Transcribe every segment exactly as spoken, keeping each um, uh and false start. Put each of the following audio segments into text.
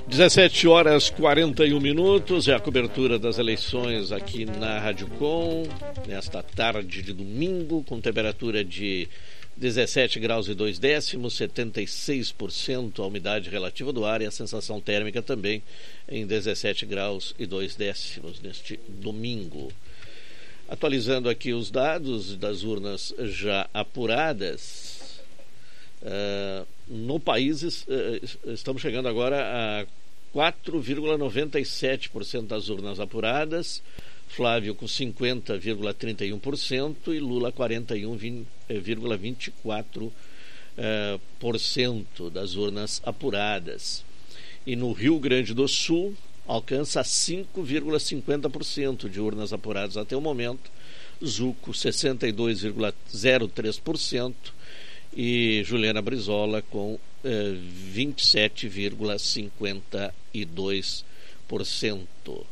dezessete horas e quarenta e um minutos, é a cobertura das eleições aqui na Rádio Com, nesta tarde de domingo, com temperatura de dezessete graus e dois décimos, setenta e seis por cento a umidade relativa do ar e a sensação térmica também em dezessete graus e dois décimos neste domingo. Atualizando aqui os dados das urnas já apuradas, uh, no país uh, estamos chegando agora a quatro vírgula noventa e sete por cento das urnas apuradas, Flávio com cinquenta vírgula trinta e um por cento e Lula quarenta e um vírgula vinte e quatro por cento das urnas apuradas. E no Rio Grande do Sul alcança cinco vírgula cinquenta por cento de urnas apuradas até o momento, Zuco sessenta e dois vírgula zero três por cento e Juliana Brizola com eh, vinte e sete vírgula cinquenta e dois por cento.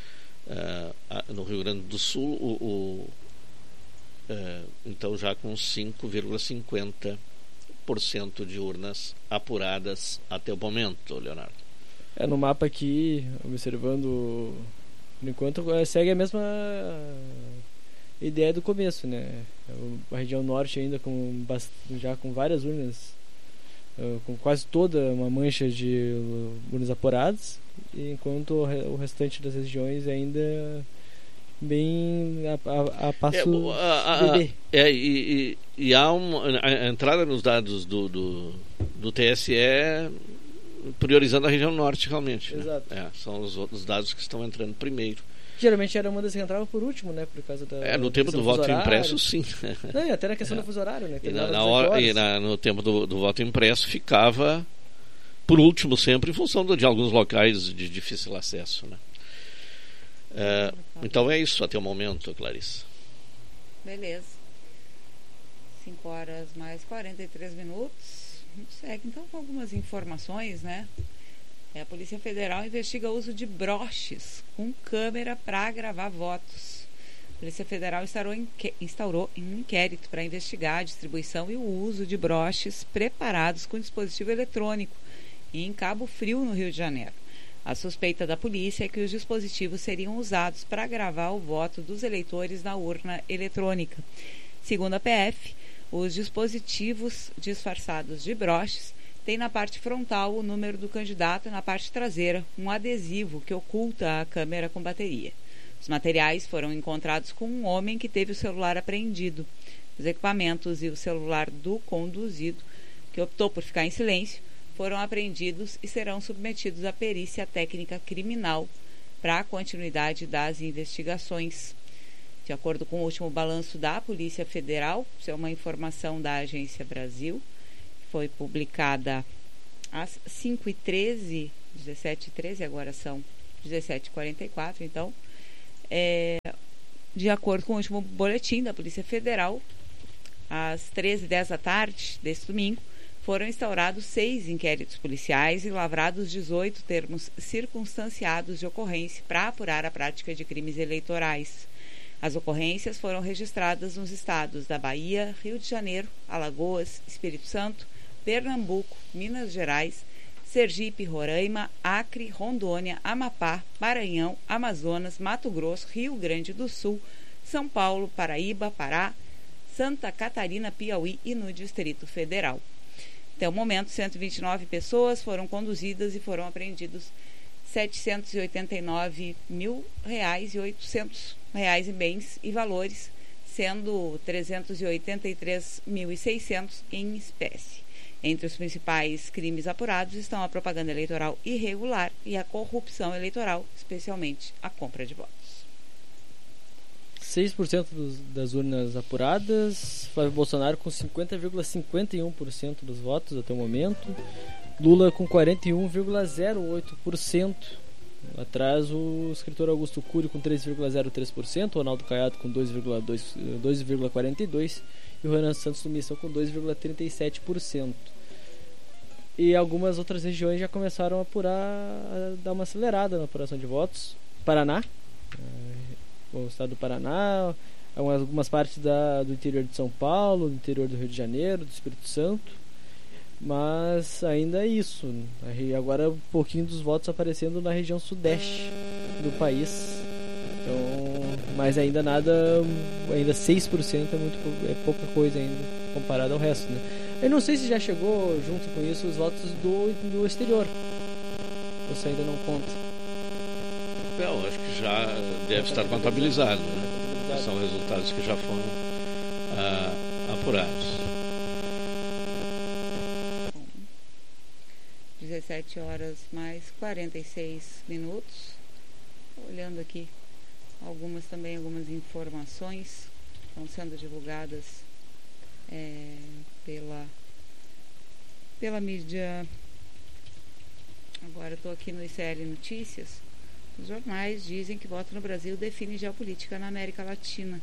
Uh, no Rio Grande do Sul, o, o, uh, então já com cinco vírgula cinquenta por cento de urnas apuradas até o momento, Leonardo. É, no mapa aqui, observando, por enquanto segue a mesma ideia do começo, né? A região norte ainda com já com várias urnas, com quase toda uma mancha de urnas apuradas, enquanto o restante das regiões ainda bem a, a, a passo é, a, a, bebê. É, e, e, e há uma, a entrada nos dados do, do, do T S E priorizando a região norte realmente. Exato. Né? É, são os, os dados que estão entrando primeiro. Geralmente era uma das que entrava por último, né? Por causa da. É, no tempo do voto horário. Impresso, sim. Não, e até na questão é. do fuso horário, né? E, na, na hora, e na, no tempo do, do voto impresso ficava por último sempre, em função de, de alguns locais de difícil acesso, né? É, então é isso até o momento, Clarice. Beleza. cinco horas mais quarenta e três minutos. A gente segue então com algumas informações, né? A Polícia Federal investiga o uso de broches com câmera para gravar votos. A Polícia Federal instaurou, inque- instaurou um inquérito para investigar a distribuição e o uso de broches preparados com dispositivo eletrônico em Cabo Frio, no Rio de Janeiro. A suspeita da polícia é que os dispositivos seriam usados para gravar o voto dos eleitores na urna eletrônica. Segundo a P F, os dispositivos disfarçados de broches têm na parte frontal o número do candidato e na parte traseira um adesivo que oculta a câmera com bateria. Os materiais foram encontrados com um homem que teve o celular apreendido. Os equipamentos e o celular do conduzido, que optou por ficar em silêncio, foram apreendidos e serão submetidos à perícia técnica criminal para a continuidade das investigações. De acordo com o último balanço da Polícia Federal, isso é uma informação da Agência Brasil, foi publicada às cinco e treze, dezessete e treze, agora são dezessete e quarenta e quatro, então, é, de acordo com o último boletim da Polícia Federal, às treze e dez da tarde deste domingo, foram instaurados seis inquéritos policiais e lavrados dezoito termos circunstanciados de ocorrência para apurar a prática de crimes eleitorais. As ocorrências foram registradas nos estados da Bahia, Rio de Janeiro, Alagoas, Espírito Santo, Pernambuco, Minas Gerais, Sergipe, Roraima, Acre, Rondônia, Amapá, Maranhão, Amazonas, Mato Grosso, Rio Grande do Sul, São Paulo, Paraíba, Pará, Santa Catarina, Piauí e no Distrito Federal. Até o momento, cento e vinte e nove pessoas foram conduzidas e foram apreendidos setecentos e oitenta e nove mil reais e oitocentos reais em bens e valores, sendo trezentos e oitenta e três mil e seiscentos em espécie. Entre os principais crimes apurados estão a propaganda eleitoral irregular e a corrupção eleitoral, especialmente a compra de votos. seis por cento dos, das urnas apuradas, Flávio Bolsonaro com cinquenta vírgula cinquenta e um por cento dos votos até o momento, Lula com quarenta e um vírgula zero oito por cento, atrás o escritor Augusto Cury com três vírgula zero três por cento, Ronaldo Caiado com dois vírgula quarenta e dois por cento e o Renan Santos do Missão com dois vírgula trinta e sete por cento. E algumas outras regiões já começaram a apurar, a dar uma acelerada na apuração de votos. Paraná, o estado do Paraná, algumas partes da, do interior de São Paulo, do interior do Rio de Janeiro, do Espírito Santo. mas ainda é isso. Agora um pouquinho dos votos aparecendo na região sudeste do país. Então, mas ainda nada, ainda seis por cento é, muito, é pouca coisa ainda comparado ao resto, né? Eu não sei se já chegou junto com isso os votos do, do exterior. Você ainda não conta? Não, acho que já deve estar contabilizado, né? São resultados que já foram ah, apurados. dezessete horas mais quarenta e seis minutos. Olhando aqui algumas também, algumas informações estão sendo divulgadas é, pela, pela mídia. Agora estou aqui no I C L Notícias. Os jornais dizem que voto no Brasil define geopolítica na América Latina.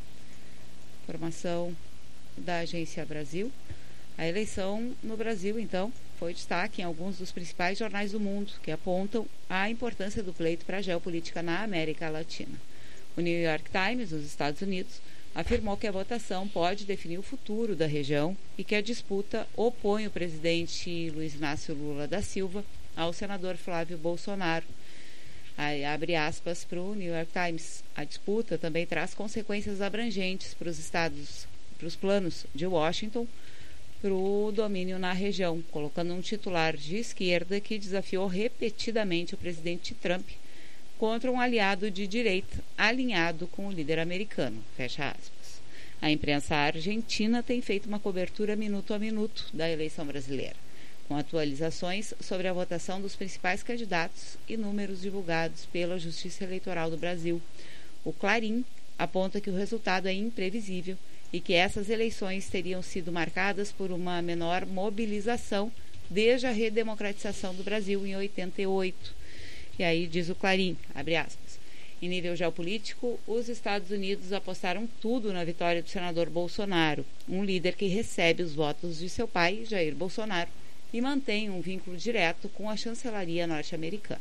Informação da Agência Brasil. A eleição no Brasil, então, foi destaque em alguns dos principais jornais do mundo, que apontam a importância do pleito para a geopolítica na América Latina. O New York Times, dos Estados Unidos, afirmou que a votação pode definir o futuro da região e que a disputa opõe o presidente Luiz Inácio Lula da Silva ao senador Flávio Bolsonaro. Aí, abre aspas para o New York Times. A disputa também traz consequências abrangentes para os estados, para os planos de Washington, para o domínio na região, colocando um titular de esquerda que desafiou repetidamente o presidente Trump contra um aliado de direita alinhado com o líder americano. Fecha aspas. A imprensa argentina tem feito uma cobertura minuto a minuto da eleição brasileira, com atualizações sobre a votação dos principais candidatos e números divulgados pela Justiça Eleitoral do Brasil. O Clarim aponta que o resultado é imprevisível e que essas eleições teriam sido marcadas por uma menor mobilização desde a redemocratização do Brasil em oitenta e oito. E aí diz o Clarim, abre aspas, em nível geopolítico, os Estados Unidos apostaram tudo na vitória do senador Bolsonaro, um líder que recebe os votos de seu pai, Jair Bolsonaro, e mantém um vínculo direto com a chancelaria norte-americana.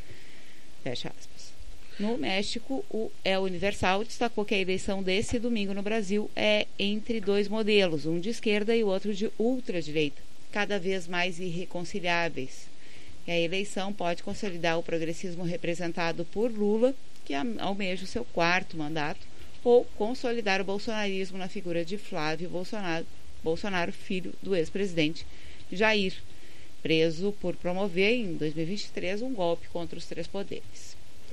Fecha aspas. No México, o El Universal destacou que a eleição desse domingo no Brasil é entre dois modelos, um de esquerda e o outro de ultradireita, cada vez mais irreconciliáveis. E a eleição pode consolidar o progressismo representado por Lula, que almeja o seu quarto mandato, ou consolidar o bolsonarismo na figura de Flávio Bolsonaro, Bolsonaro, filho do ex-presidente Jair, preso por promover em dois mil e vinte e três um golpe contra os três poderes.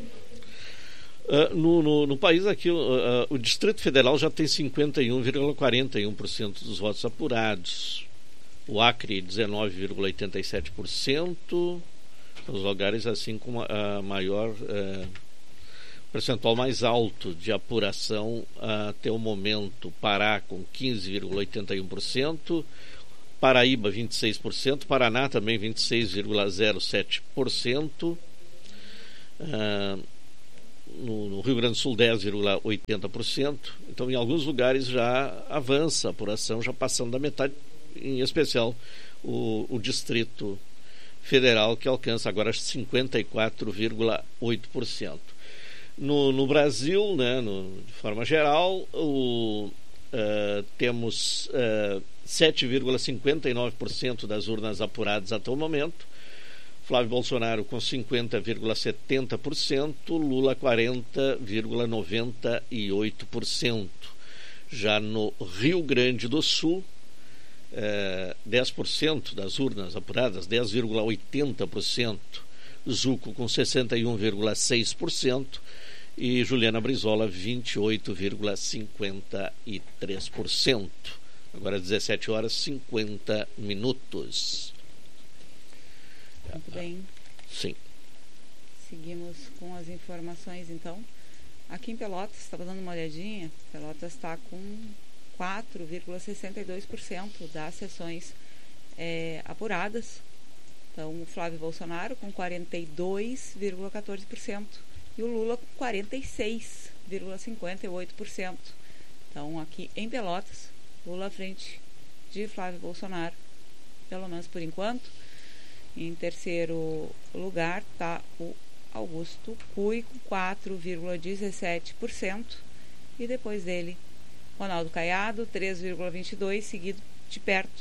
Uh, no, no, no país aqui, uh, uh, o Distrito Federal já tem cinquenta e um vírgula quarenta e um por cento dos votos apurados. O Acre, dezenove vírgula oitenta e sete por cento. Os lugares assim com a maior uh, percentual mais alto de apuração uh, até o momento. Pará com quinze vírgula oitenta e um por cento. Paraíba, vinte e seis por cento. Paraná também vinte e seis vírgula zero sete por cento. Uh, No, no Rio Grande do Sul, dez vírgula oitenta por cento. Então, em alguns lugares já avança a apuração, já passando da metade, em especial o, o Distrito Federal, que alcança agora cinquenta e quatro vírgula oito por cento. No, no Brasil, né, no, de forma geral, o, uh, temos uh, sete vírgula cinquenta e nove por cento das urnas apuradas até o momento. Flávio Bolsonaro com cinquenta vírgula setenta por cento, Lula quarenta vírgula noventa e oito por cento. Já no Rio Grande do Sul, eh, dez por cento das urnas apuradas, dez vírgula oitenta por cento, Zuco com sessenta e um vírgula seis por cento e Juliana Brizola vinte e oito vírgula cinquenta e três por cento. Agora dezessete horas e cinquenta minutos. Muito bem. Sim. Seguimos com as informações, então. Aqui em Pelotas, estava dando uma olhadinha, Pelotas está com quatro vírgula sessenta e dois por cento das sessões é, apuradas. Então, o Flávio Bolsonaro com quarenta e dois vírgula quatorze por cento e o Lula com quarenta e seis vírgula cinquenta e oito por cento. Então, aqui em Pelotas, Lula à frente de Flávio Bolsonaro, pelo menos por enquanto. Em terceiro lugar está o Augusto Cury com quatro vírgula dezessete por cento e depois dele Ronaldo Caiado, três vírgula vinte e dois por cento, seguido de perto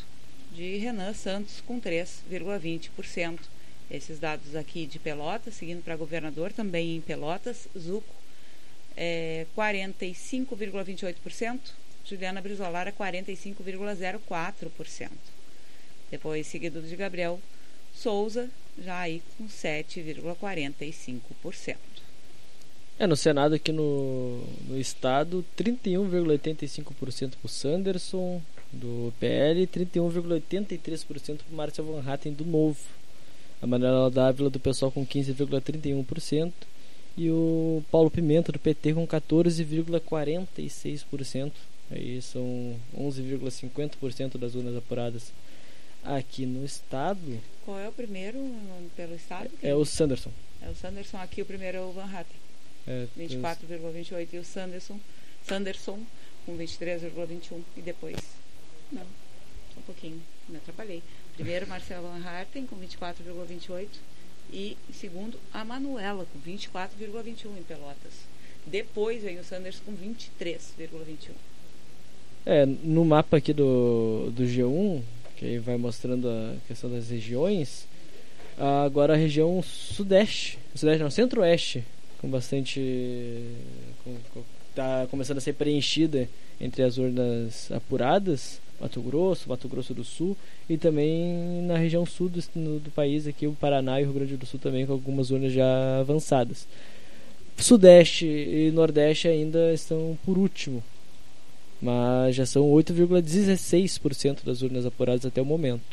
de Renan Santos com três vírgula vinte por cento. Esses dados aqui de Pelotas, seguindo para governador, também em Pelotas, Zuco, é, quarenta e cinco vírgula vinte e oito por cento, Juliana Brizolara, quarenta e cinco vírgula zero quatro por cento. Depois, seguido de Gabriel Souza, já aí com sete vírgula quarenta e cinco por cento. É, no Senado aqui no, no estado, trinta e um vírgula oitenta e cinco por cento para o Sanderson, do P L, e trinta e um vírgula oitenta e três por cento para o Márcia Van Hatten, do Novo. A Manuela Dávila, do PSOL, com quinze vírgula trinta e um por cento. E o Paulo Pimenta, do P T, com quatorze vírgula quarenta e seis por cento. Aí são onze vírgula cinquenta por cento das urnas apuradas aqui no estado. Qual é o primeiro pelo estado? É, é o Sanderson. É o Sanderson. Aqui o primeiro é o Van Hatten. É, vinte e quatro vírgula vinte e oito. E o Sanderson, Sanderson com vinte e três vírgula vinte e um. E depois... Não, só um pouquinho. Me atrapalhei. Primeiro, Marcelo Van Hatten com vinte e quatro vírgula vinte e oito. E segundo, a Manuela com vinte e quatro vírgula vinte e um em Pelotas. Depois vem o Sanderson com vinte e três vírgula vinte e um. É, no mapa aqui do, do G um, que aí vai mostrando a questão das regiões, agora a região sudeste, sudeste não, centro-oeste, com bastante... Com, com, tá começando a ser preenchida entre as urnas apuradas, Mato Grosso, Mato Grosso do Sul, e também na região sul do, no, do país, aqui o Paraná e o Rio Grande do Sul também, com algumas urnas já avançadas. Sudeste e Nordeste ainda estão por último, mas já são oito vírgula dezesseis por cento das urnas apuradas até o momento.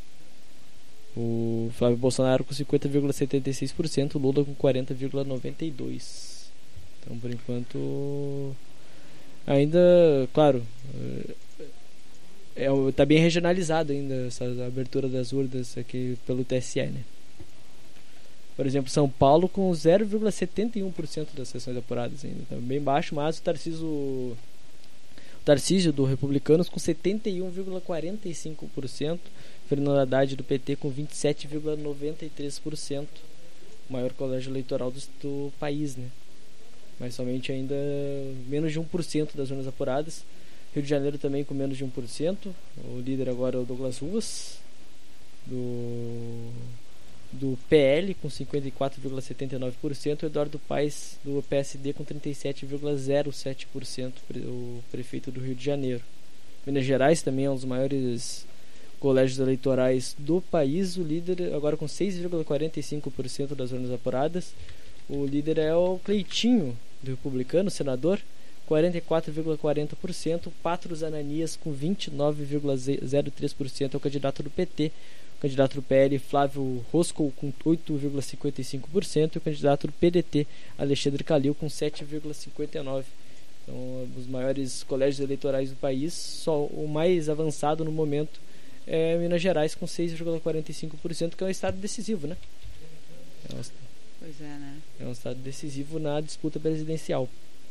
O Flávio Bolsonaro com cinquenta vírgula setenta e seis por cento, Lula com quarenta vírgula noventa e dois por cento. Então, por enquanto, ainda, claro, está é, bem regionalizado ainda essa abertura das urnas aqui pelo T S E, né? Por exemplo, São Paulo com zero vírgula setenta e um por cento das sessões apuradas ainda, está bem baixo, mas o Tarcísio, o Tarcísio do Republicanos com setenta e um vírgula quarenta e cinco por cento, Fernando Haddad do P T com vinte e sete vírgula noventa e três por cento, o maior colégio eleitoral do, do país, né? Mas somente ainda menos de um por cento das urnas apuradas. Rio de Janeiro também com menos de um por cento. O líder agora é o Douglas Ruas, do, do P L, com cinquenta e quatro vírgula setenta e nove por cento. O Eduardo Paes, do P S D, com trinta e sete vírgula zero sete por cento, o prefeito do Rio de Janeiro. Minas Gerais também é um dos maiores colégios eleitorais do país. O líder agora com seis vírgula quarenta e cinco por cento das urnas apuradas. O líder é o Cleitinho, do Republicano, senador, quarenta e quatro vírgula quarenta por cento. Patros Ananias com vinte e nove vírgula zero três por cento é o candidato do P T. O candidato do P L, Flávio Roscoe, com oito vírgula cinquenta e cinco por cento. E o candidato do P D T, Alexandre Calil, com sete vírgula cinquenta e nove por cento. Então, os maiores colégios eleitorais do país, só o mais avançado no momento é Minas Gerais, com seis vírgula quarenta e cinco por cento, que é um estado decisivo, né? É um, pois é, né? É um estado decisivo na disputa presidencial.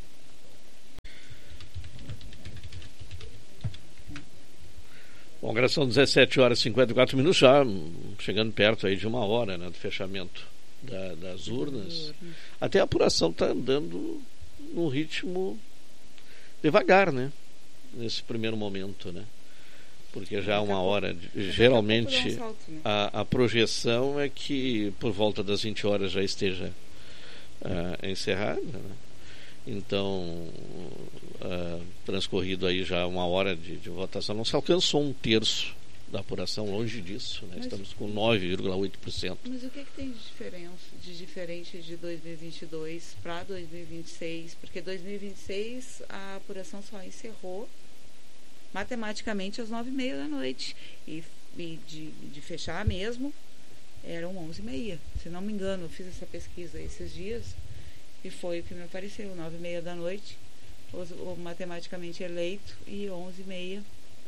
Bom, agora são dezessete horas e cinquenta e quatro minutos, já chegando perto aí de uma hora, né, do fechamento da, das urnas. Até a apuração está andando num ritmo devagar, né? Nesse primeiro momento, né? Porque já há uma hora, de, geralmente a, a projeção é que por volta das vinte horas já esteja uh, encerrada, né? Então, uh, transcorrido aí já uma hora de, de votação, não se alcançou um terço da apuração, longe disso, né? Estamos com nove vírgula oito por cento. Mas o que, é que tem de, diferença, de diferente de dois mil e vinte e dois para dois mil e vinte e seis? Porque dois mil e vinte e seis a apuração só encerrou matematicamente às nove e meia da noite. E, e de, de fechar mesmo, eram onze e meia. Se não me engano, eu fiz essa pesquisa esses dias e foi o que me apareceu, nove e meia da noite, o, o matematicamente eleito, e onze e meia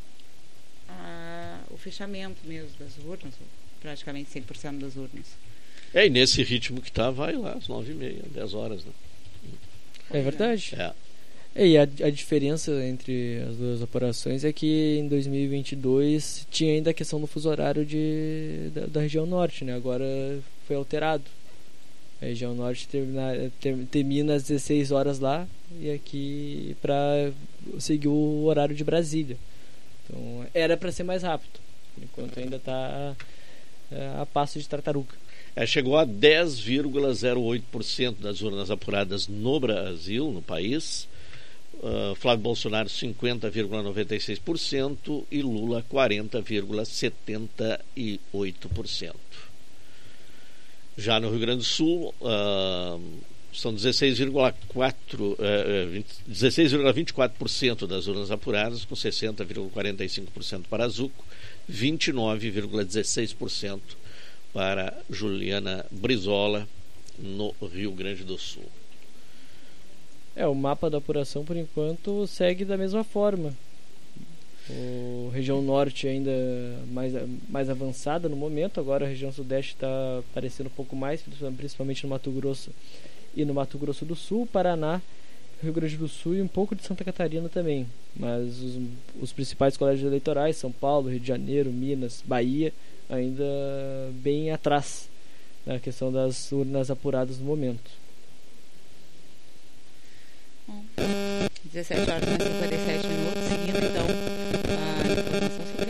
a, o fechamento mesmo das urnas, praticamente cem por cento das urnas. É, e nesse ritmo que está, vai lá às nove e meia, dez horas, né? É verdade. É. E a, a diferença entre as duas operações é que em dois mil e vinte e dois tinha ainda a questão do fuso horário de, da, da região norte, né? Agora foi alterado. A região norte termina, ter, termina às dezesseis horas lá, e aqui para seguir o horário de Brasília. Então era para ser mais rápido. Por enquanto ainda está uh, a passo de tartaruga. É, chegou a dez vírgula zero oito por cento das urnas apuradas no Brasil, no país. Uh, Flávio Bolsonaro cinquenta vírgula noventa e seis por cento e Lula quarenta vírgula setenta e oito por cento. Já no Rio Grande do Sul, uh, são dezesseis vírgula vinte e quatro por cento das urnas apuradas, com sessenta vírgula quarenta e cinco por cento para Zuco, vinte e nove vírgula dezesseis por cento para Juliana Brizola, no Rio Grande do Sul. É, o mapa da apuração, por enquanto, segue da mesma forma. A região norte ainda mais, mais avançada no momento, agora a região sudeste está aparecendo um pouco mais, principalmente no Mato Grosso e no Mato Grosso do Sul, Paraná, Rio Grande do Sul e um pouco de Santa Catarina também. Mas os, os principais colégios eleitorais, São Paulo, Rio de Janeiro, Minas, Bahia, ainda bem atrás na questão das urnas apuradas no momento. Bom, dezessete horas e cinquenta e sete minutos, seguindo então a informação sobre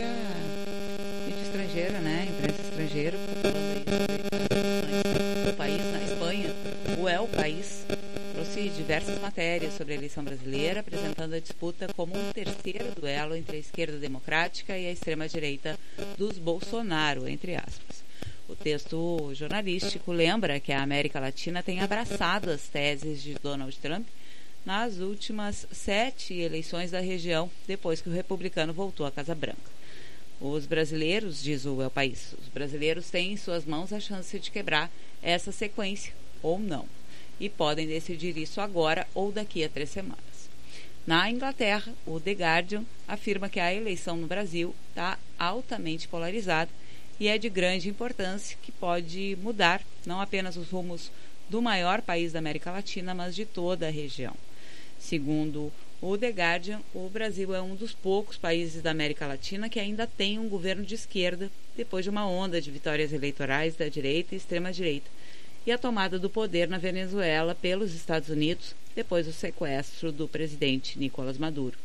a mídia estrangeira, né? A imprensa estrangeira, falando aí sobre o país na Espanha. O El País trouxe diversas matérias sobre a eleição brasileira, apresentando a disputa como um terceiro duelo entre a esquerda democrática e a extrema-direita dos Bolsonaro, entre aspas. O texto jornalístico lembra que a América Latina tem abraçado as teses de Donald Trump nas últimas sete eleições da região, depois que o republicano voltou à Casa Branca. Os brasileiros, diz o El País, os brasileiros têm em suas mãos a chance de quebrar essa sequência, ou não, e podem decidir isso agora ou daqui a três semanas. Na Inglaterra, o The Guardian afirma que a eleição no Brasil está altamente polarizada e é de grande importância, que pode mudar não apenas os rumos do maior país da América Latina, mas de toda a região. Segundo o The Guardian, o Brasil é um dos poucos países da América Latina que ainda tem um governo de esquerda, depois de uma onda de vitórias eleitorais da direita e extrema-direita, e a tomada do poder na Venezuela pelos Estados Unidos, depois do sequestro do presidente Nicolás Maduro.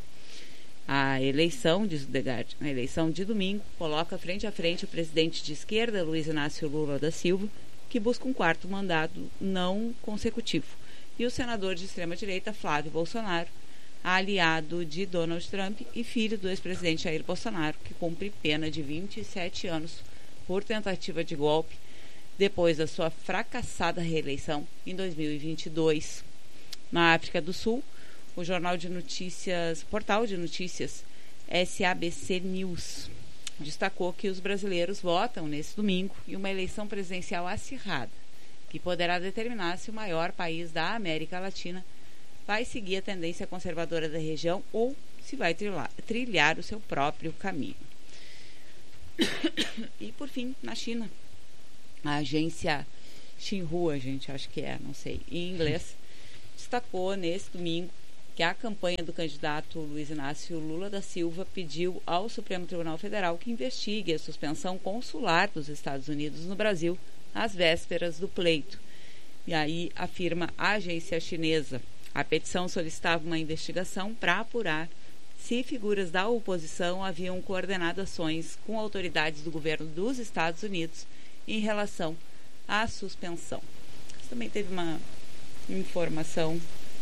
A eleição, diz o The Guardian, a eleição de domingo coloca frente a frente o presidente de esquerda, Luiz Inácio Lula da Silva, que busca um quarto mandato não consecutivo, e o senador de extrema-direita, Flávio Bolsonaro, aliado de Donald Trump e filho do ex-presidente Jair Bolsonaro, que cumpre pena de vinte e sete anos por tentativa de golpe depois da sua fracassada reeleição em dois mil e vinte e dois. Na África do Sul, o jornal de notícias, portal de notícias S A B C News destacou que os brasileiros votam nesse domingo em uma eleição presidencial acirrada, que poderá determinar se o maior país da América Latina vai seguir a tendência conservadora da região ou se vai trilhar, trilhar o seu próprio caminho. E, por fim, na China, a agência Xinhua, gente, acho que é, não sei, em inglês, destacou nesse domingo que a campanha do candidato Luiz Inácio Lula da Silva pediu ao Supremo Tribunal Federal que investigue a suspensão consular dos Estados Unidos no Brasil às vésperas do pleito. E aí afirma a agência chinesa. A petição solicitava uma investigação para apurar se figuras da oposição haviam coordenado ações com autoridades do governo dos Estados Unidos em relação à suspensão. Mas também teve uma informação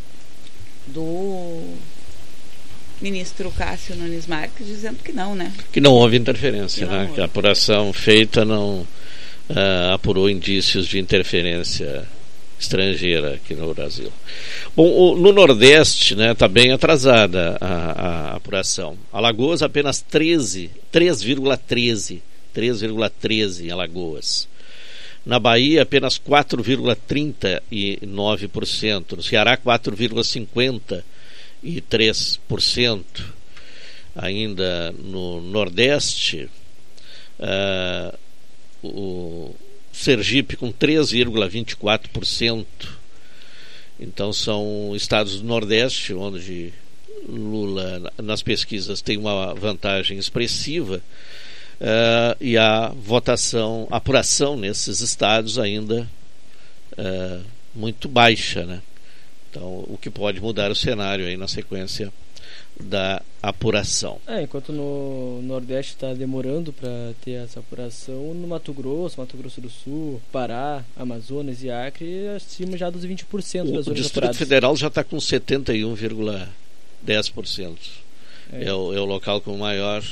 do ministro Cássio Nunes Marques dizendo que não, né? Que não houve interferência, que né? Houve. Que a apuração feita não uh, apurou indícios de interferência estrangeira aqui no Brasil. Bom, o, no Nordeste, né, está bem atrasada a, a apuração. Alagoas apenas treze, três vírgula treze, três vírgula treze em Alagoas. Na Bahia, apenas quatro vírgula trinta e nove por cento. No Ceará, quatro vírgula cinquenta e três por cento. Ainda no Nordeste, uh, o Sergipe com três vírgula vinte e quatro por cento. Então são estados do Nordeste onde Lula, nas pesquisas, tem uma vantagem expressiva. Uh, e a votação, a apuração nesses estados ainda uh, muito baixa, né? Então, o que pode mudar o cenário aí na sequência da apuração. É, enquanto no Nordeste está demorando para ter essa apuração, no Mato Grosso, Mato Grosso do Sul, Pará, Amazonas e Acre, acima já dos vinte por cento das O urnas Distrito apuradas. Federal já está com setenta e um vírgula dez por cento. É. É, o, é o local com maior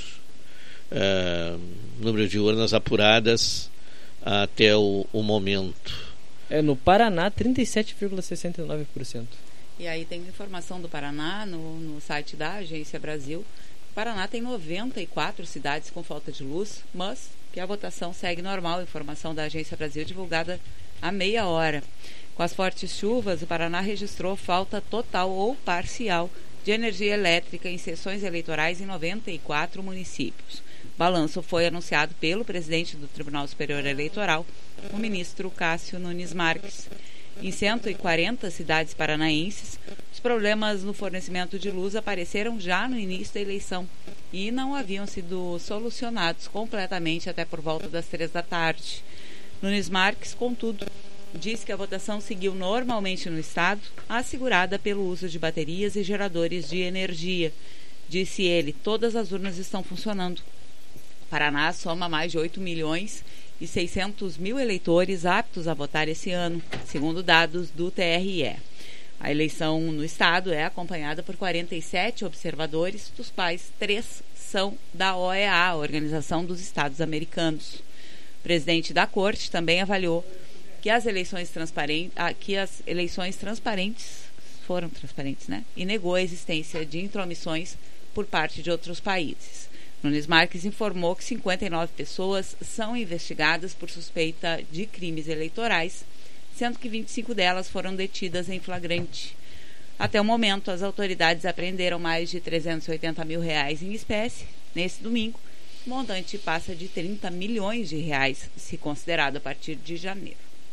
é, número de urnas apuradas até o, o momento. É, no Paraná, trinta e sete vírgula sessenta e nove por cento. E aí tem informação do Paraná no, no site da Agência Brasil. O Paraná tem noventa e quatro cidades com falta de luz, mas que a votação segue normal. Informação da Agência Brasil divulgada há meia hora. Com as fortes chuvas, o Paraná registrou falta total ou parcial de energia elétrica em sessões eleitorais em noventa e quatro municípios. O balanço foi anunciado pelo presidente do Tribunal Superior Eleitoral, o ministro Cássio Nunes Marques. Em cento e quarenta cidades paranaenses, os problemas no fornecimento de luz apareceram já no início da eleição e não haviam sido solucionados completamente até por volta das três da tarde. Nunes Marques, contudo, diz que a votação seguiu normalmente no estado, assegurada pelo uso de baterias e geradores de energia. Disse ele, todas as urnas estão funcionando. O Paraná soma mais de oito milhões e seiscentos mil eleitores aptos a votar esse ano, segundo dados do T R E. A eleição no estado é acompanhada por quarenta e sete observadores, dos quais três são da O E A, a Organização dos Estados Americanos. O presidente da corte também avaliou que as eleições transparentes, ah, que as eleições transparentes foram transparentes, né? E negou a existência de intromissões por parte de outros países. Nunes Marques informou que cinquenta e nove pessoas são investigadas por suspeita de crimes eleitorais, sendo que vinte e cinco delas foram detidas em flagrante. Até o momento, as autoridades apreenderam mais de trezentos e oitenta mil reais em espécie. Nesse domingo, o montante passa de trinta milhões de reais, se considerado a partir de janeiro.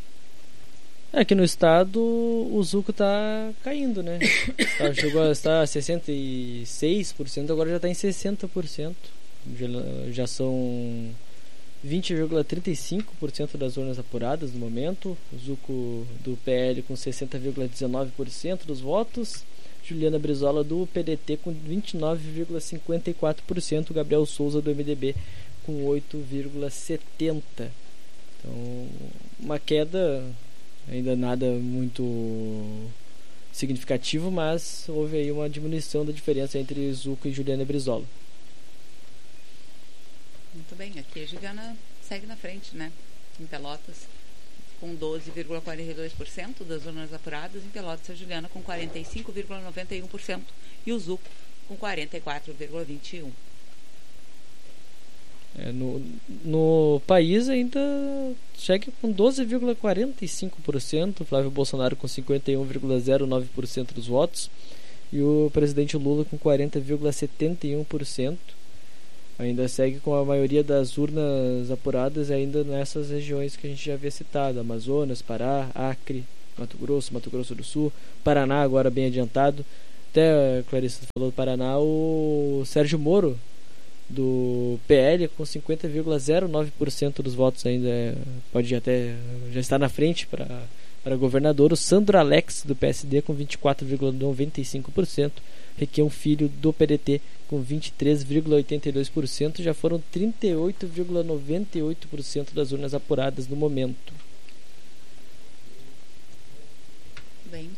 Aqui no estado o Zuco está caindo, né? Tá, chegou a estar a sessenta e seis por cento, agora já está em sessenta por cento. Já, já são vinte vírgula trinta e cinco por cento das urnas apuradas no momento. O Zuco do P L com sessenta vírgula dezenove por cento dos votos. Juliana Brizola do P D T com vinte e nove vírgula cinquenta e quatro por cento. Gabriel Souza do M D B com oito vírgula setenta por cento. Então, uma queda, ainda nada muito significativo, mas houve aí uma diminuição da diferença entre Zuco e Juliana Brizola. Muito bem, aqui a Juliana segue na frente, né? Em Pelotas, com doze vírgula quarenta e dois por cento das urnas apuradas. Em Pelotas, a Juliana com quarenta e cinco vírgula noventa e um por cento e o Zuco com quarenta e quatro vírgula vinte e um por cento. É, no, no país ainda chega com doze vírgula quarenta e cinco por cento, Flávio Bolsonaro com cinquenta e um vírgula zero nove por cento dos votos e o presidente Lula com quarenta vírgula setenta e um por cento. Ainda segue com a maioria das urnas apuradas ainda nessas regiões que a gente já havia citado: Amazonas, Pará, Acre, Mato Grosso, Mato Grosso do Sul, Paraná agora bem adiantado. Até a Clarissa falou do Paraná, o Sérgio Moro do P L com cinquenta vírgula zero nove por cento dos votos ainda, pode até já estar na frente para para governador. O Sandro Alex do P S D com vinte e quatro vírgula noventa e cinco por cento. Requião Filho do P D T com vinte e três vírgula oitenta e dois por cento. Já foram trinta e oito vírgula noventa e oito por cento das urnas apuradas no momento. Bem,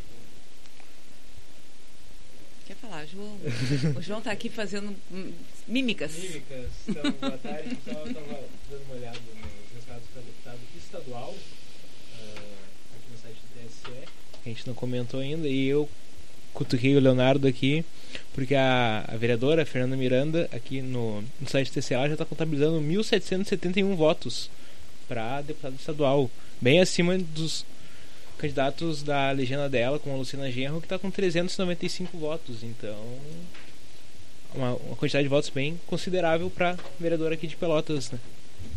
quer falar, João? O João está aqui fazendo mímicas. Mímicas. Então, boa tarde. Então, eu estava dando uma olhada nos resultados para deputado estadual, uh, aqui no site do T S E, que a gente não comentou ainda, e eu cutuquei o Leonardo aqui, porque a, a vereadora Fernanda Miranda, aqui no, no site do T C A, já está contabilizando mil setecentos e setenta e um votos para deputado estadual, bem acima dos candidatos da legenda dela, como a Luciana Genro, que está com trezentos e noventa e cinco votos. Então, uma, uma quantidade de votos bem considerável para a vereadora aqui de Pelotas, né?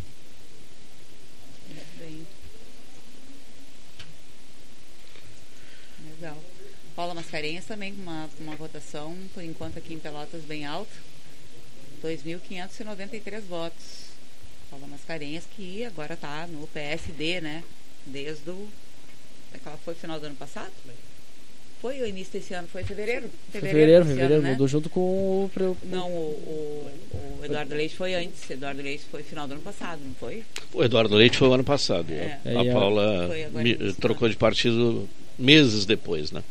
Bem. Legal. Paula Mascarenhas também com uma, uma votação, por enquanto aqui em Pelotas, bem alta, dois mil quinhentos e noventa e três votos. Paula Mascarenhas, que agora está no P S D, né? Desde o... É que ela foi no final do ano passado? foi o início desse ano? Foi fevereiro? Fevereiro, fevereiro, ano, né? mudou junto com o... Não, o, o, o Eduardo Leite foi antes. Eduardo Leite foi final do ano passado, não foi? O Eduardo Leite foi o ano passado. É. A, a Paula me, trocou de partido meses depois, né?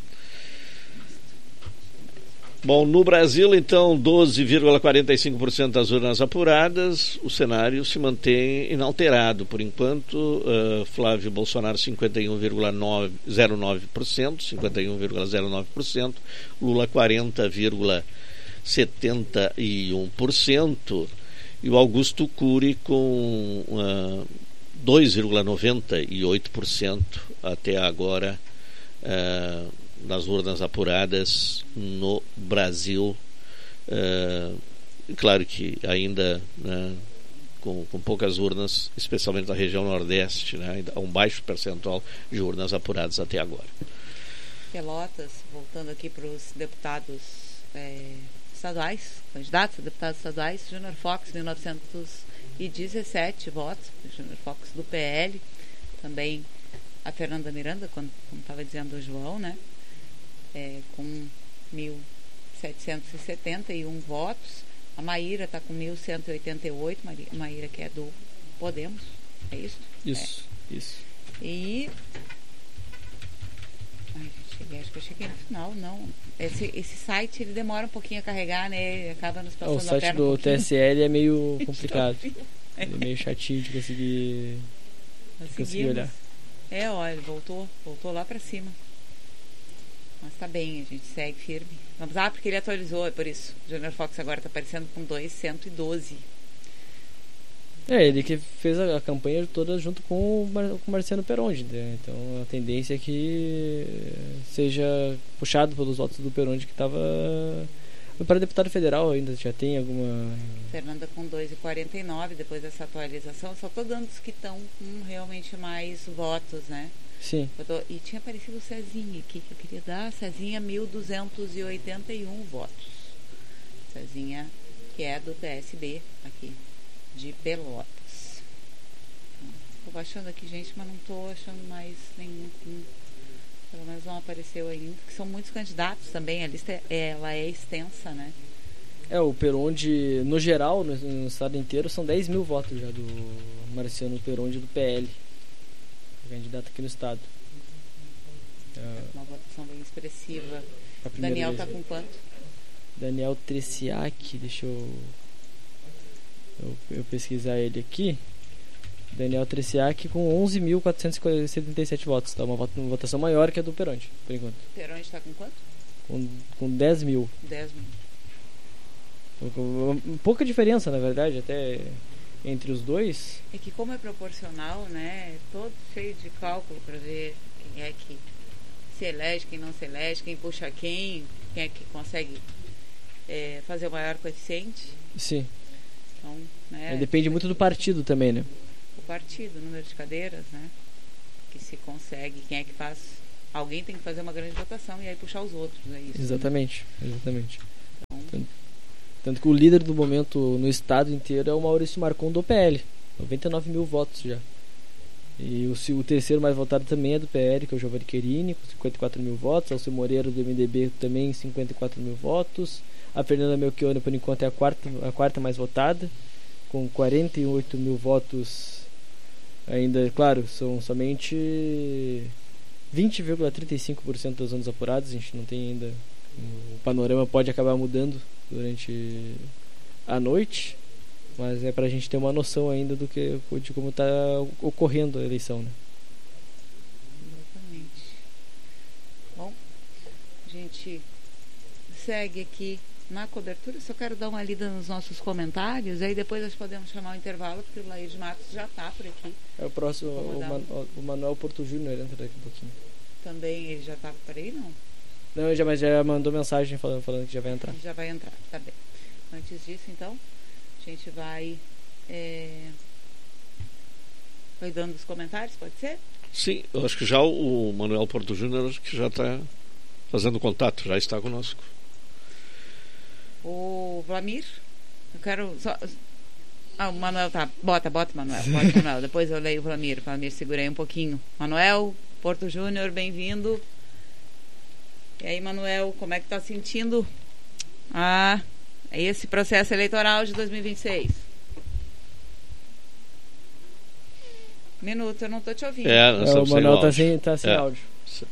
Bom, no Brasil, então, doze vírgula quarenta e cinco por cento das urnas apuradas, o cenário se mantém inalterado. Por enquanto, uh, Flávio Bolsonaro, cinquenta e um vírgula zero nove por cento, cinquenta e um vírgula zero nove por cento, Lula, quarenta vírgula setenta e um por cento, e o Augusto Cury com uh, dois vírgula noventa e oito por cento até agora, uh, nas urnas apuradas no Brasil. Uh, claro que ainda, né, com, com poucas urnas, especialmente na região Nordeste, né, ainda há um baixo percentual de urnas apuradas até agora. Pelotas, voltando aqui para os deputados é, estaduais, candidatos a deputados estaduais, Júnior Fox, mil novecentos e dezessete votos, Júnior Fox do P L, também a Fernanda Miranda, como estava dizendo o João, né? É, com mil setecentos e setenta e um votos. A Maíra está com mil cento e oitenta e oito, Maíra que é do Podemos, é isso? Isso, é. isso. E... Ai, cheguei, acho que eu cheguei no final, não. Esse, esse site, ele demora um pouquinho a carregar, né? Ele acaba nos passando o site a perna do um T S L é meio complicado. Ele é meio chatinho de conseguir, de conseguir olhar. É, olha, voltou, voltou lá para cima. Mas tá bem, a gente segue firme. Vamos lá, porque ele atualizou, é por isso. O Júnior Fox agora tá aparecendo com duzentos e doze. É, ele que fez a, a campanha toda junto com o, Mar, com o Marciano Peronde, né? Então a tendência é que seja puxado pelos votos do Peronde, que estava para deputado federal ainda. Já tem alguma... Fernanda com dois vírgula quarenta e nove depois dessa atualização. Só tô dando os que estão com realmente mais votos, né? Sim. Eu tô, e tinha aparecido o Cezinha aqui, que eu queria dar. Cezinha, mil duzentos e oitenta e um votos. Cezinha, que é do P S B, aqui, de Pelotas. Estou baixando aqui, gente, mas não estou achando mais nenhum. Pelo menos não apareceu ainda. Que são muitos candidatos também, a lista é, ela é extensa, né? É, o Peronde, no geral, no, no estado inteiro, são dez mil votos já do Marciano Peronde do P L. Candidato aqui no estado. É uma votação bem expressiva. Daniel está com quanto? Daniel Treciak, deixa eu, eu eu pesquisar ele aqui. Daniel Treciak com onze mil quatrocentos e setenta e sete votos, tá? Uma votação maior que a do Peronde, por enquanto. Peronde está com quanto? Com, com dez mil. dez mil. Pouca diferença, na verdade, até entre os dois. É que como é proporcional, né, é todo cheio de cálculo para ver quem é que se elege, quem não se elege, quem puxa quem, quem é que consegue é, fazer o maior coeficiente. Sim. Então, né, é, depende muito do partido também, né? O partido, o número de cadeiras, né, que se consegue, quem é que faz. Alguém tem que fazer uma grande votação e aí puxar os outros, é isso. Exatamente, né? exatamente. Então, Tanto, tanto que o líder do momento no estado inteiro é o Maurício Marcon do P L, noventa e nove mil votos já. E o, o terceiro mais votado também é do P L, que é o Giovanni Querini, com cinquenta e quatro mil votos. Alceu Moreira do M D B também cinquenta e quatro mil votos. A Fernanda Melchione, por enquanto, é a quarta, a quarta mais votada, com quarenta e oito mil votos. Ainda, claro, são somente vinte vírgula trinta e cinco por cento das urnas apuradas. A gente não tem ainda... O panorama pode acabar mudando durante a noite, mas é pra gente ter uma noção ainda do que, de como está ocorrendo a eleição, né? Exatamente. Bom, a gente segue aqui na cobertura. Só quero dar uma lida nos nossos comentários, aí depois nós podemos chamar o intervalo, porque o Lair de Matos já está por aqui. É o próximo, o, Man, o Manuel Porto Júnior entra daqui um pouquinho. Também ele já está por aí, não? Não, ele já, mas já mandou mensagem falando, falando que já vai entrar. Já vai entrar, tá bem. Antes disso, então, a gente vai é... vai dando os comentários, pode ser? Sim, eu acho que já o Manuel Porto Júnior acho que já está fazendo contato, já está conosco. O Vlamir, eu quero só... Ah, o Manuel tá, bota, bota Manuel, bota Manuel, depois eu leio o Vlamir, o Vlamir segurei um pouquinho. Manuel Porto Júnior, bem-vindo. E aí, Manuel, como é que está sentindo ah, esse processo eleitoral de dois mil e vinte e seis? Minuto, eu não estou te ouvindo. É, é o Manuel está sem, tá sem é. áudio.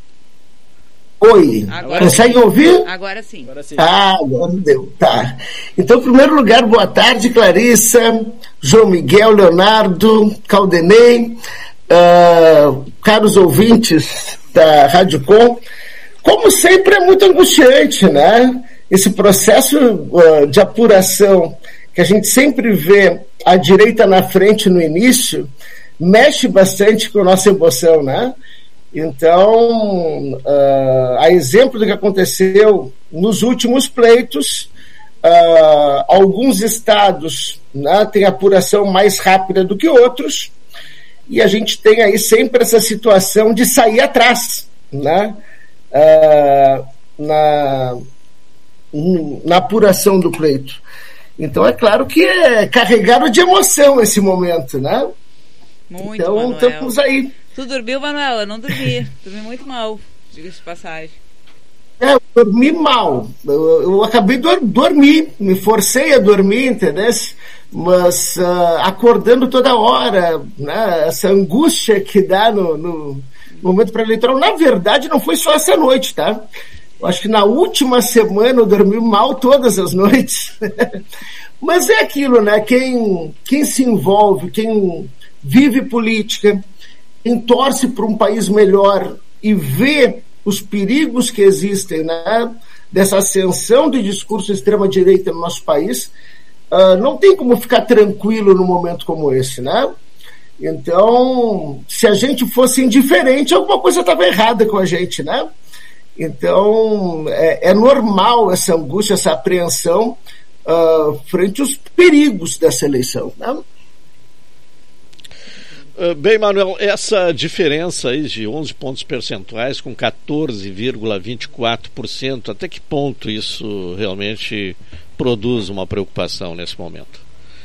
Oi, agora consegue sim. ouvir? Agora sim. Agora sim. Ah, agora deu, tá. Então, em primeiro lugar, boa tarde, Clarissa, João Miguel, Leonardo, Caldenei, uh, caros ouvintes da Rádio Com. Como sempre, é muito angustiante, né? Esse processo uh, de apuração que a gente sempre vê a direita na frente no início, mexe bastante com a nossa emoção, né? Então, uh, a exemplo do que aconteceu nos últimos pleitos, uh, alguns estados, né, têm apuração mais rápida do que outros, e a gente tem aí sempre essa situação de sair atrás, né, uh, na, na apuração do pleito. Então, é claro que é carregado de emoção esse momento, né? Muito, então, Manuel. estamos aí. Tu dormiu, Manuel? Eu não dormi. Dormi muito mal, diga-se de passagem. É, eu dormi mal. Eu, eu acabei de dormir, me forcei a dormir, entendeu? Mas uh, acordando toda hora, né? Essa angústia que dá no, no momento pré-eleitoral. Na verdade, não foi só essa noite, tá? Eu acho que na última semana eu dormi mal todas as noites. Mas é aquilo, né? Quem, quem se envolve, quem vive política, quem torce para um país melhor e vê os perigos que existem, né, dessa ascensão de discurso extrema-direita no nosso país, uh, não tem como ficar tranquilo num momento como esse, né? Então, se a gente fosse indiferente, alguma coisa estava errada com a gente, né? Então, é, é normal essa angústia, essa apreensão uh, frente aos perigos dessa eleição, né? Bem, Manuel, essa diferença aí de onze pontos percentuais com quatorze vírgula vinte e quatro por cento, até que ponto isso realmente produz uma preocupação nesse momento?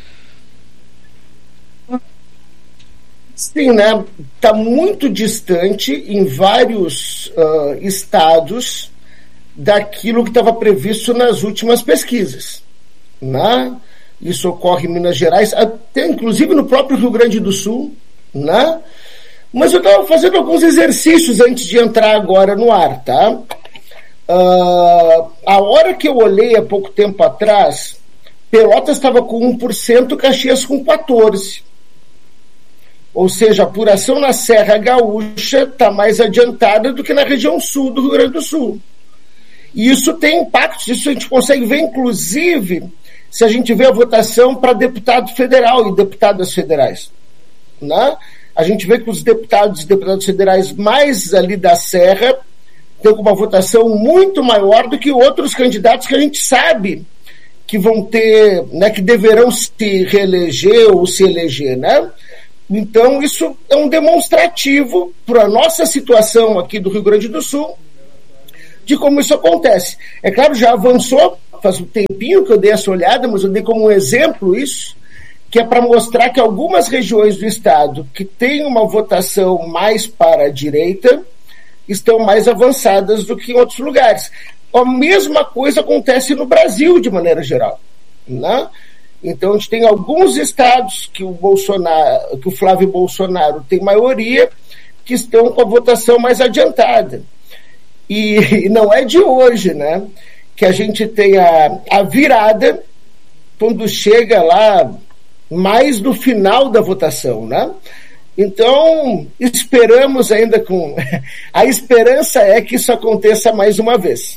Sim, né? Está muito distante em vários uh, estados daquilo que estava previsto nas últimas pesquisas, né? Isso ocorre em Minas Gerais, até inclusive no próprio Rio Grande do Sul, né? Mas eu estava fazendo alguns exercícios antes de entrar agora no ar, tá? Uh, a hora que eu olhei há pouco tempo atrás, Pelotas estava com um por cento, Caxias com quatorze por cento. Ou seja, a apuração na Serra Gaúcha está mais adiantada do que na região sul do Rio Grande do Sul. E isso tem impactos, isso a gente consegue ver, inclusive, se a gente vê a votação para deputado federal e deputadas federais. Né? A gente vê que os deputados e deputadas federais mais ali da Serra têm uma votação muito maior do que outros candidatos que a gente sabe que vão ter, né, que deverão se reeleger ou se eleger, né? Então isso é um demonstrativo para a nossa situação aqui do Rio Grande do Sul de como isso acontece. É claro, já avançou, faz um tempinho que eu dei essa olhada, mas eu dei como um exemplo isso, que é para mostrar que algumas regiões do estado que têm uma votação mais para a direita estão mais avançadas do que em outros lugares. A mesma coisa acontece no Brasil, de maneira geral, né? Então, a gente tem alguns estados que o Bolsonaro, que o Flávio Bolsonaro tem maioria, que estão com a votação mais adiantada. E, e não é de hoje, né, que a gente tem a, a virada quando chega lá mais no final da votação, né? Então, esperamos ainda com... A esperança é que isso aconteça mais uma vez.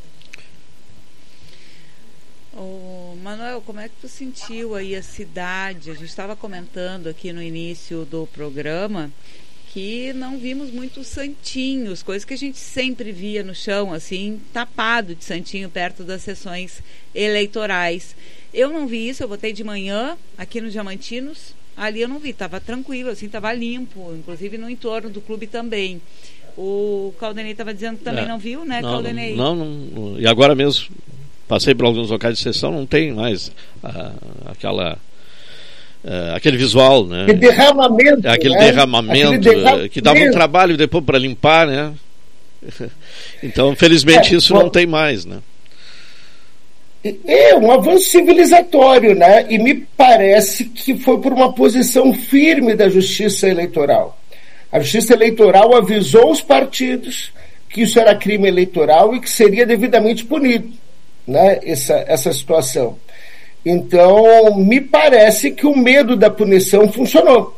Ô, Manuel, como é que tu sentiu aí a cidade? A gente estava comentando aqui no início do programa que não vimos muitos santinhos, coisas que a gente sempre via no chão, assim, tapado de santinho perto das sessões eleitorais. Eu não vi isso, eu votei de manhã aqui no Diamantinos, ali eu não vi, estava tranquilo, assim, estava limpo, inclusive no entorno do clube também. O Caldenei estava dizendo que também é, não viu, né, não, Caldenei? Não, não, e agora mesmo, passei por alguns locais de sessão, não tem mais ah, aquela... Uh, aquele visual, né? Aquele derramamento, aquele, né? derramamento, aquele derramamento que dava um trabalho depois para limpar, né? Então, felizmente, é, isso bom, não tem mais, né? É um avanço civilizatório, né? E me parece que foi por uma posição firme da Justiça Eleitoral. A Justiça Eleitoral avisou os partidos que isso era crime eleitoral e que seria devidamente punido, né? Essa, essa situação. Então, me parece que o medo da punição funcionou.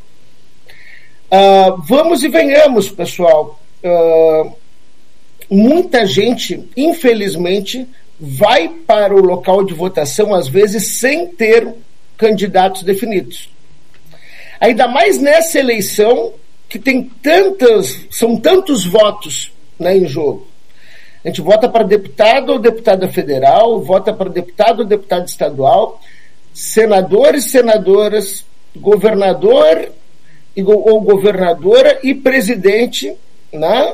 Uh, vamos e venhamos, pessoal. Uh, muita gente, infelizmente, vai para o local de votação, às vezes, sem ter candidatos definidos. Ainda mais nessa eleição, que tem tantas, são tantos votos, né, em jogo. A gente vota para deputado ou deputada federal, vota para deputado ou deputada estadual, senadores e senadoras, governador ou governadora e presidente, né?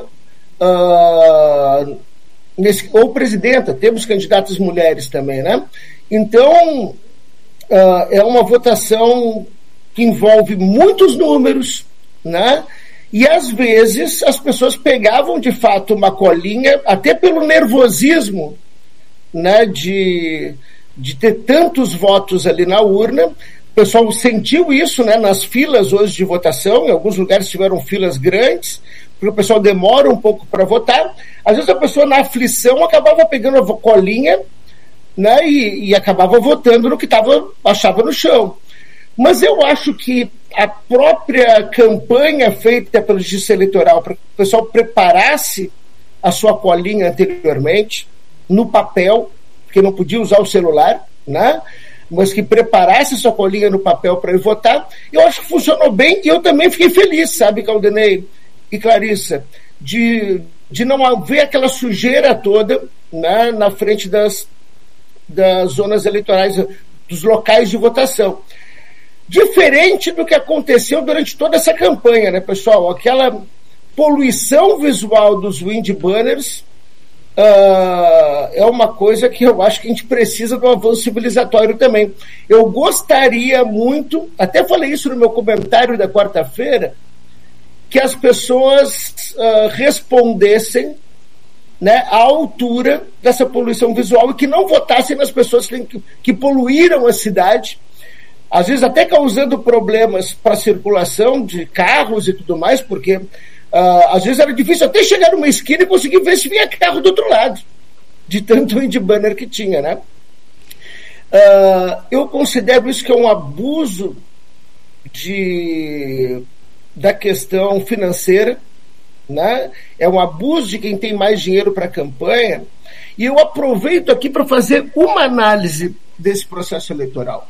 Uh, nesse, ou presidenta, temos candidatas mulheres também, né? Então, uh, é uma votação que envolve muitos números, né? E às vezes as pessoas pegavam de fato uma colinha, até pelo nervosismo, né, de, de ter tantos votos ali na urna. O pessoal sentiu isso, né, nas filas hoje de votação. Em alguns lugares tiveram filas grandes, porque o pessoal demora um pouco para votar. Às vezes a pessoa, na aflição, acabava pegando a colinha, né, e, e acabava votando no que tava, achava no chão. Mas eu acho que a própria campanha feita pela Justiça Eleitoral para que o pessoal preparasse a sua colinha anteriormente, no papel, porque não podia usar o celular, né? Mas que preparasse a sua colinha no papel para ir votar, eu acho que funcionou bem e eu também fiquei feliz, sabe, Caldenei e Clarissa, de, de não haver aquela sujeira toda, né, na frente das, das zonas eleitorais, dos locais de votação. Diferente do que aconteceu durante toda essa campanha, né, pessoal? Aquela poluição visual dos wind banners uh, é uma coisa que eu acho que a gente precisa de um avanço civilizatório também. Eu gostaria muito, até falei isso no meu comentário da quarta-feira, que as pessoas uh, respondessem, né, à altura dessa poluição visual e que não votassem nas pessoas que, que poluíram a cidade, às vezes até causando problemas para a circulação de carros e tudo mais, porque uh, às vezes era difícil até chegar numa esquina e conseguir ver se vinha carro do outro lado, de tanto wind banner que tinha, né? Uh, eu considero isso que é um abuso de, da questão financeira, né? É um abuso de quem tem mais dinheiro para a campanha, e eu aproveito aqui para fazer uma análise desse processo eleitoral.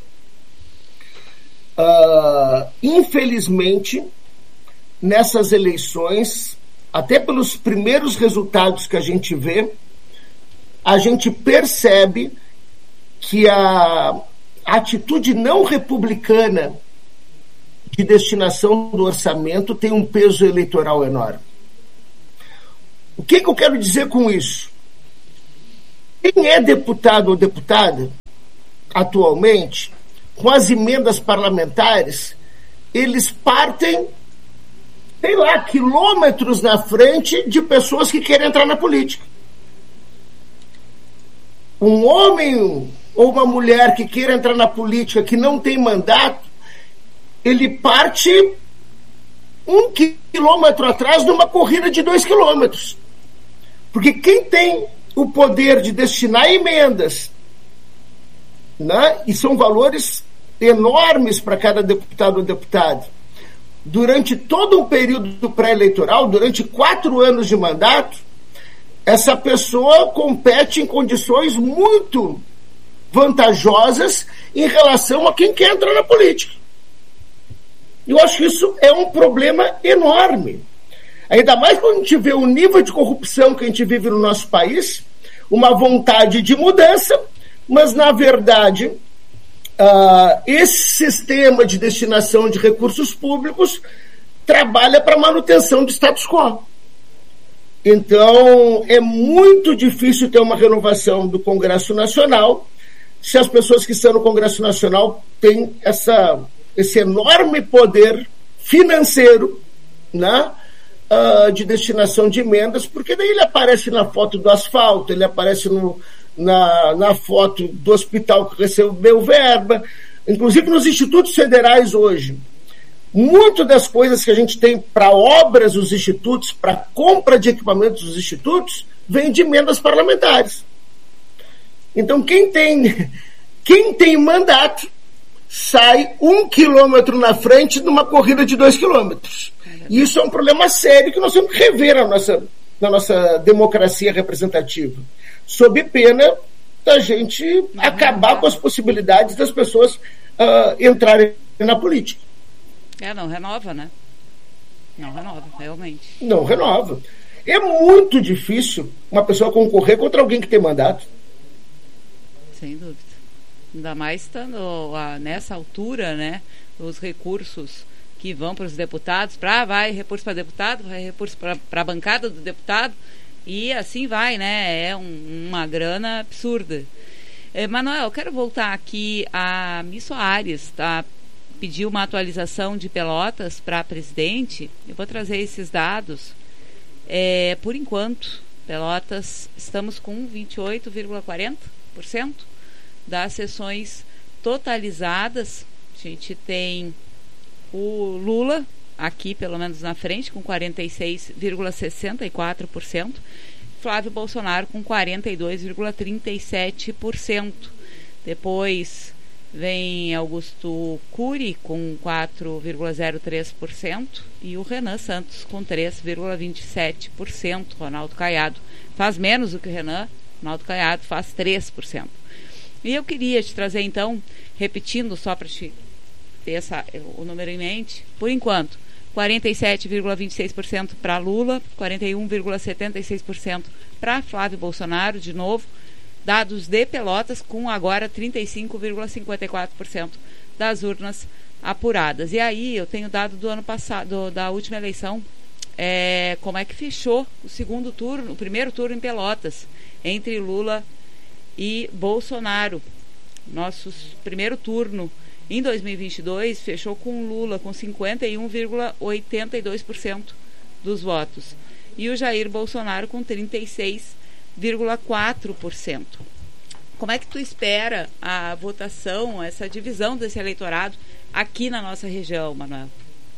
Uh, infelizmente, nessas eleições, até pelos primeiros resultados que a gente vê, a gente percebe que a atitude não republicana de destinação do orçamento tem um peso eleitoral enorme. O que, que eu quero dizer com isso? Quem é deputado ou deputada, atualmente, com as emendas parlamentares, eles partem, sei lá, quilômetros na frente de pessoas que querem entrar na política. Um homem ou uma mulher que queira entrar na política, que não tem mandato, ele parte um quilômetro atrás numa corrida de dois quilômetros. Porque quem tem o poder de destinar emendas, né, e são valores enormes para cada deputado ou deputada, durante todo um período pré-eleitoral, durante quatro anos de mandato, essa pessoa compete em condições muito vantajosas em relação a quem quer entrar na política. Eu acho que isso é um problema enorme. Ainda mais quando a gente vê o nível de corrupção que a gente vive no nosso país, uma vontade de mudança, mas, na verdade, uh, esse sistema de destinação de recursos públicos trabalha para a manutenção do status quo. Então, é muito difícil ter uma renovação do Congresso Nacional se as pessoas que estão no Congresso Nacional têm essa, esse enorme poder financeiro, né, uh, de destinação de emendas, porque daí ele aparece na foto do asfalto, ele aparece no, na, na foto do hospital que recebeu verba, inclusive nos institutos federais hoje. Muito das coisas que a gente tem para obras dos institutos, para compra de equipamentos dos institutos, vem de emendas parlamentares. Então, quem tem, quem tem mandato sai um quilômetro na frente numa corrida de dois quilômetros. E isso é um problema sério que nós temos que rever na nossa, na nossa democracia representativa, sob pena da gente não, acabar não, com as possibilidades das pessoas uh, entrarem na política. É, não renova, né? Não renova, realmente. Não renova. É muito difícil uma pessoa concorrer contra alguém que tem mandato. Sem dúvida. Ainda mais estando a, nessa altura, né? Os recursos que vão para os deputados, para vai recurso para deputado, vai recurso para a bancada do deputado, e assim vai, né? É um, uma grana absurda. É, Manuel, eu quero voltar aqui a Miss Soares, tá? Pediu uma atualização de Pelotas para presidente. Eu vou trazer esses dados. É, por enquanto, Pelotas, estamos com vinte e oito vírgula quarenta por cento das sessões totalizadas. A gente tem o Lula aqui, pelo menos na frente, com quarenta e seis vírgula sessenta e quatro por cento. Flávio Bolsonaro com quarenta e dois vírgula trinta e sete por cento. Depois vem Augusto Cury com quatro vírgula zero três por cento e o Renan Santos com três vírgula vinte e sete por cento. Ronaldo Caiado faz menos do que o Renan, Ronaldo Caiado faz três por cento. E eu queria te trazer, então, repetindo só para te ter essa, o número em mente, por enquanto, quarenta e sete vírgula vinte e seis por cento para Lula, quarenta e um vírgula setenta e seis por cento para Flávio Bolsonaro, de novo, dados de Pelotas, com agora trinta e cinco vírgula cinquenta e quatro por cento das urnas apuradas. E aí eu tenho dado do ano passado, da última eleição, é, como é que fechou o segundo turno, o primeiro turno em Pelotas, entre Lula e Bolsonaro. Nosso primeiro turno em dois mil e vinte e dois fechou com Lula com cinquenta e um vírgula oitenta e dois por cento dos votos e o Jair Bolsonaro com trinta e seis vírgula quatro por cento. Como é que tu espera a votação, essa divisão desse eleitorado aqui na nossa região, Manuel?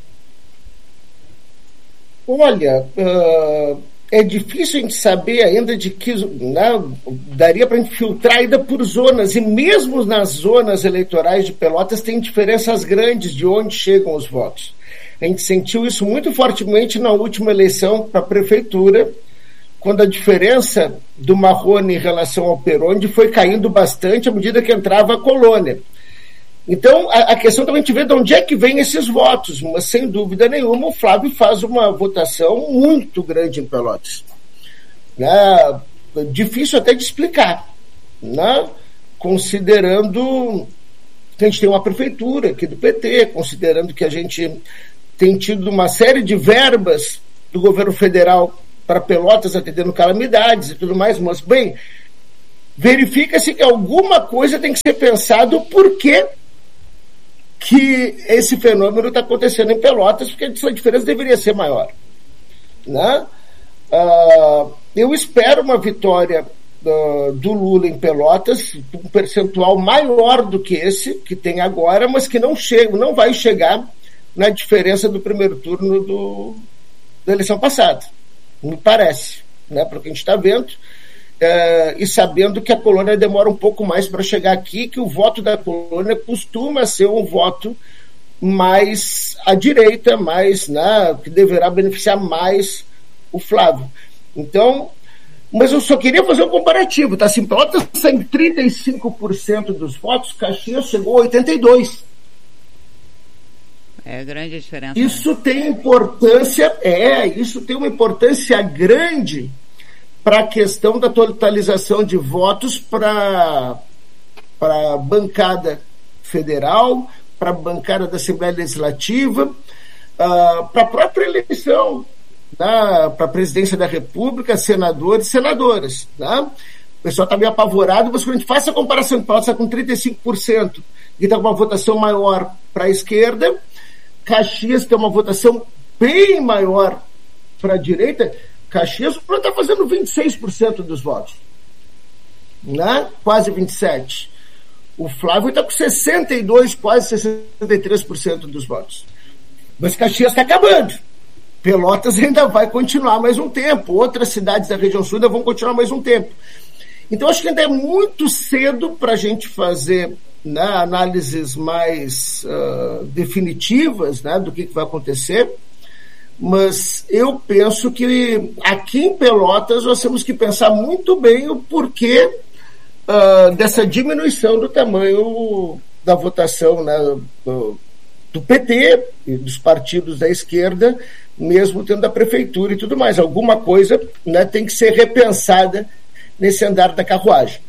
Olha, uh, é difícil a gente saber ainda de que, né, daria para a gente filtrar ainda por zonas, e mesmo nas zonas eleitorais de Pelotas tem diferenças grandes de onde chegam os votos. A gente sentiu isso muito fortemente na última eleição para a prefeitura, quando a diferença do Marrone em relação ao Peronde foi caindo bastante à medida que entrava a colônia. Então, a, a questão também de ver de onde é que vem esses votos, mas sem dúvida nenhuma o Flávio faz uma votação muito grande em Pelotas. Né? Difícil até de explicar, né? Considerando que a gente tem uma prefeitura aqui do P T, considerando que a gente tem tido uma série de verbas do governo federal para Pelotas atendendo calamidades e tudo mais, mas, bem, verifica-se que alguma coisa tem que ser pensado por que que esse fenômeno está acontecendo em Pelotas, porque a diferença deveria ser maior. Né? Uh, eu espero uma vitória uh, do Lula em Pelotas, um percentual maior do que esse que tem agora, mas que não, chega, não vai chegar na diferença do primeiro turno do, da eleição passada. Me parece, né, para o que a gente está vendo, uh, e sabendo que a colônia demora um pouco mais para chegar aqui, que o voto da colônia costuma ser um voto mais à direita, mais, né, que deverá beneficiar mais o Flávio. Então, mas eu só queria fazer um comparativo, tá? Assim, Pelotas tem trinta e cinco por cento dos votos, Caxias chegou a oitenta e dois por cento. É grande a diferença. Isso né? tem importância, é, isso tem uma importância grande para a questão da totalização de votos para a bancada federal, para a bancada da Assembleia Legislativa, uh, para a própria eleição, né, para a presidência da República, senadores e senadoras. Né? O pessoal está meio apavorado, mas quando a gente faz a comparação, Pelotas está com trinta e cinco por cento e está com uma votação maior para a esquerda, Caxias tem uma votação bem maior para a direita, Caxias está fazendo vinte e seis por cento dos votos, né? Quase vinte e sete por cento. O Flávio está com sessenta e dois por cento, quase sessenta e três por cento dos votos. Mas Caxias está acabando. Pelotas ainda vai continuar mais um tempo. Outras cidades da região sul ainda vão continuar mais um tempo. Então, acho que ainda é muito cedo para a gente fazer, né, análises mais uh, definitivas, né, do que, que vai acontecer. Mas eu penso que aqui em Pelotas nós temos que pensar muito bem o porquê uh, dessa diminuição do tamanho da votação, né, do, do P T e dos partidos da esquerda, mesmo tendo a prefeitura e tudo mais. Alguma coisa, né, tem que ser repensada nesse andar da carruagem.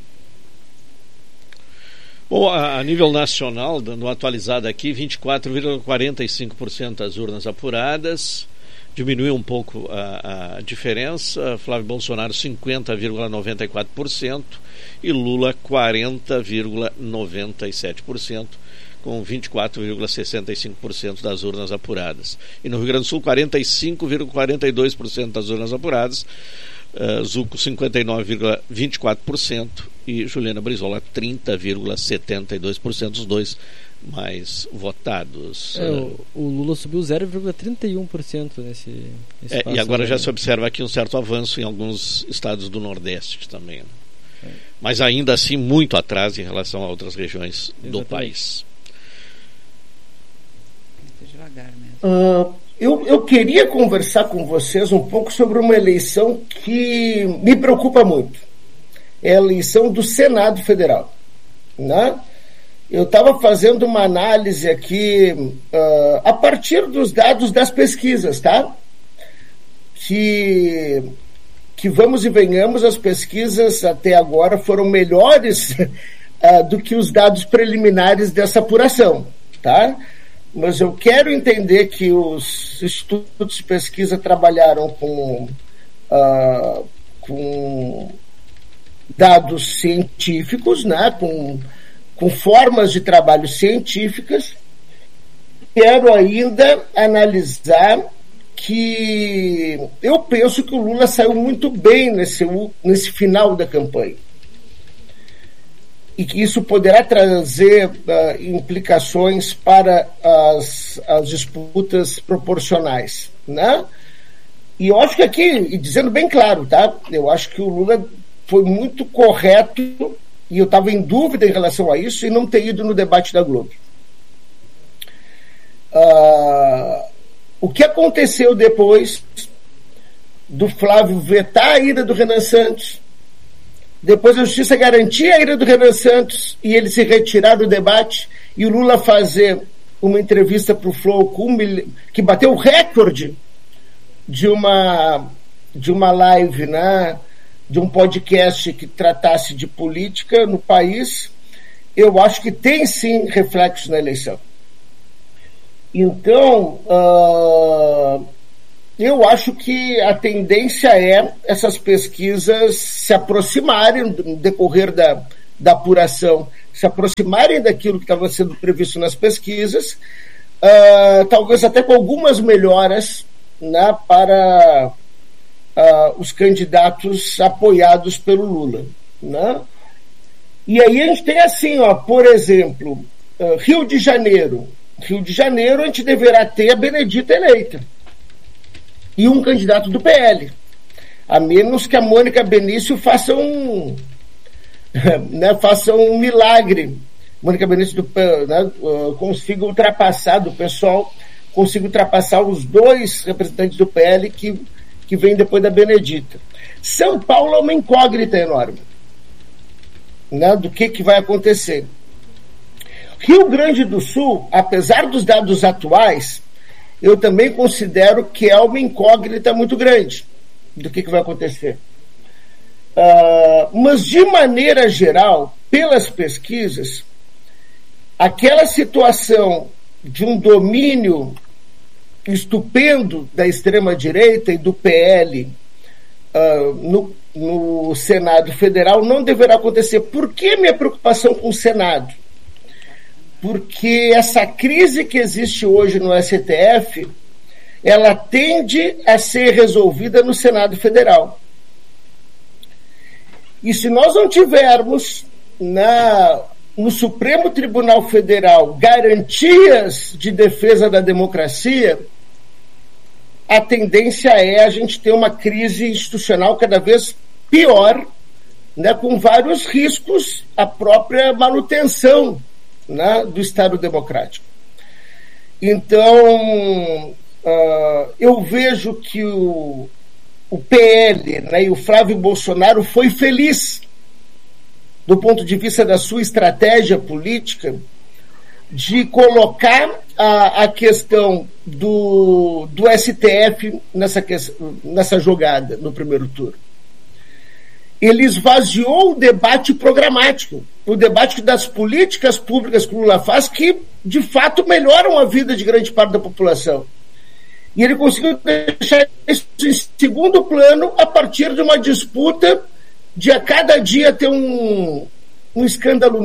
Bom, a nível nacional, dando uma atualizada aqui, vinte e quatro vírgula quarenta e cinco por cento das urnas apuradas, diminuiu um pouco a, a diferença. Flávio Bolsonaro cinquenta vírgula noventa e quatro por cento e Lula quarenta vírgula noventa e sete por cento, com vinte e quatro vírgula sessenta e cinco por cento das urnas apuradas. E no Rio Grande do Sul, quarenta e cinco vírgula quarenta e dois por cento das urnas apuradas, uh, Zucco cinquenta e nove vírgula vinte e quatro por cento e Juliana Brizola trinta vírgula setenta e dois por cento, os dois mais votados. É, o, o Lula subiu zero vírgula trinta e um por cento nesse, nesse é, e agora já se observa aqui um certo avanço em alguns estados do Nordeste também, né? É. Mas ainda assim muito atrás em relação a outras regiões Exatamente. do país. Devagar mesmo. Uh, eu, eu queria conversar com vocês um pouco sobre uma eleição que me preocupa muito. É a eleição do Senado Federal, né? Eu estava fazendo uma análise aqui uh, a partir dos dados das pesquisas, tá? Que, que vamos e venhamos, as pesquisas até agora foram melhores uh, do que os dados preliminares dessa apuração, tá? Mas eu quero entender que os institutos de pesquisa trabalharam com, uh, com dados científicos, né? Com com formas de trabalho científicas. Quero ainda analisar que eu penso que o Lula saiu muito bem nesse, nesse final da campanha. E que isso poderá trazer uh, implicações para as, as disputas proporcionais, né? E eu acho que aqui, e dizendo bem claro, tá? Eu acho que o Lula foi muito correto, e eu estava em dúvida em relação a isso, e não ter ido no debate da Globo. Uh, o que aconteceu depois do Flávio vetar a ida do Renan Santos, depois a Justiça garantir a ida do Renan Santos e ele se retirar do debate, e o Lula fazer uma entrevista para o Flow com, que bateu o recorde de uma, de uma live, né? De um podcast que tratasse de política no país, eu acho que tem sim reflexo na eleição. Então, uh, eu acho que a tendência é essas pesquisas se aproximarem no decorrer da, da apuração, se aproximarem daquilo que estava sendo previsto nas pesquisas, uh, talvez até com algumas melhoras, né, para Uh, os candidatos apoiados pelo Lula, né? E aí a gente tem assim, ó, por exemplo, uh, Rio de Janeiro. Rio de Janeiro a gente deverá ter a Benedita eleita e um candidato do P L, a menos que a Mônica Benício faça um né, faça um milagre. Mônica Benício do, né, uh, consiga ultrapassar, do pessoal consiga ultrapassar os dois representantes do P L que que vem depois da Benedita. São Paulo é uma incógnita enorme, né, do que, que vai acontecer. Rio Grande do Sul, apesar dos dados atuais, eu também considero que é uma incógnita muito grande do que, que vai acontecer. Uh, mas, de maneira geral, pelas pesquisas, aquela situação de um domínio estupendo da extrema-direita e do P L uh, no, no Senado Federal não deverá acontecer. Por que minha preocupação com o Senado? Porque essa crise que existe hoje no S T F ela tende a ser resolvida no Senado Federal. E se nós não tivermos na, no Supremo Tribunal Federal garantias de defesa da democracia, a tendência é a gente ter uma crise institucional cada vez pior, né, com vários riscos à própria manutenção, né, do Estado democrático. Então, uh, eu vejo que o, o P L, né, e o Flávio Bolsonaro foi feliz do ponto de vista da sua estratégia política de colocar a, a questão do, do S T F nessa, nessa jogada no primeiro turno. Ele esvaziou o debate programático, o debate das políticas públicas que o Lula faz, que de fato melhoram a vida de grande parte da população. E ele conseguiu deixar isso em segundo plano a partir de uma disputa de a cada dia ter um, um escândalo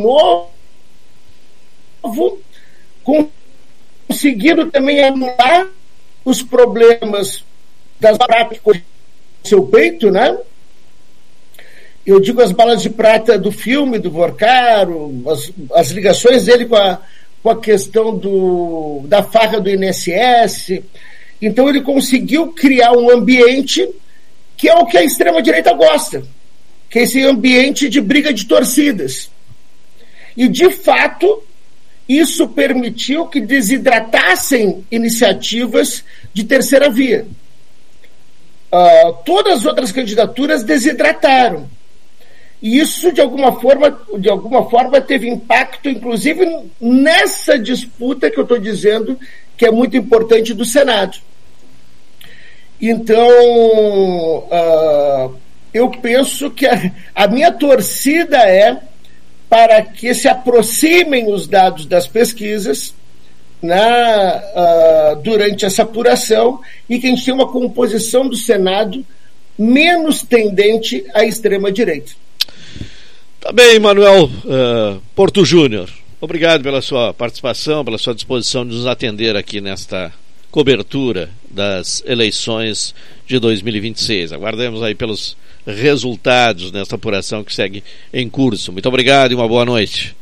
novo, conseguindo também anular os problemas das práticas do seu peito, né? Eu digo as balas de prata do filme, do Vorcaro, as, as ligações dele com a, com a questão do, da farra do I N S S. Então ele conseguiu criar um ambiente que é o que a extrema-direita gosta, que é esse ambiente de briga de torcidas. E, de fato, isso permitiu que desidratassem iniciativas de terceira via. Uh, todas as outras candidaturas desidrataram. E isso, de alguma forma, de alguma forma, teve impacto, inclusive, nessa disputa que eu estou dizendo, que é muito importante do Senado. Então, uh, eu penso que a, a minha torcida é para que se aproximem os dados das pesquisas na, uh, durante essa apuração e que a gente tenha uma composição do Senado menos tendente à extrema-direita. Tá bem, Manuel uh, Porto Júnior. Obrigado pela sua participação, pela sua disposição de nos atender aqui nesta cobertura das eleições de dois mil e vinte e seis. Aguardemos aí pelos resultados nesta apuração que segue em curso. Muito obrigado e uma boa noite.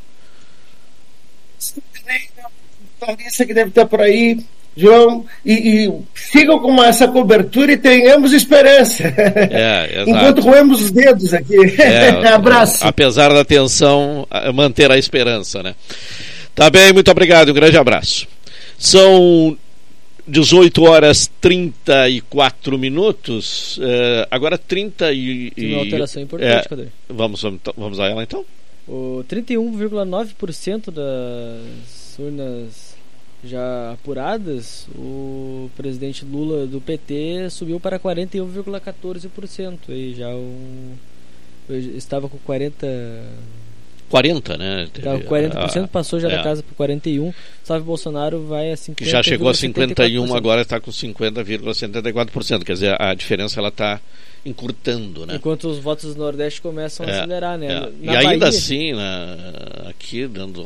Clarissa que deve estar por aí, João, e, e sigam com essa cobertura e tenhamos esperança. É, enquanto roemos os dedos aqui. É, abraço. Apesar da tensão, manter a esperança, né? Tá bem, muito obrigado, um grande abraço. São dezoito horas e trinta e quatro minutos. Uh, agora trinta e... Tem uma alteração importante, é, cadê? Vamos, vamos a ela então? O trinta e um vírgula nove por cento das urnas já apuradas, o presidente Lula do P T subiu para quarenta e um vírgula quatorze por cento. Aí já o estava com quarenta quarenta, né? Estava com quarenta por cento, ah, passou já é. da casa por quarenta e um por cento. Flávio Bolsonaro vai a cinquenta. Já chegou a cinquenta e um por cento, agora está com cinquenta vírgula setenta e quatro por cento. Quer dizer, a diferença ela está encurtando, né? Enquanto os votos do Nordeste começam é, a acelerar, né? É. Na e ainda Bahia, assim, na, aqui dando